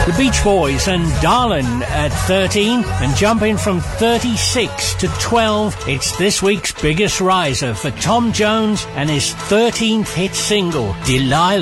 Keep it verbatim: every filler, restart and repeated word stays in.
The Beach Boys and Darlin at thirteen, and jumping from thirty-six to twelve, it's this week's biggest riser for Tom Jones and his thirteenth hit single, Delilah.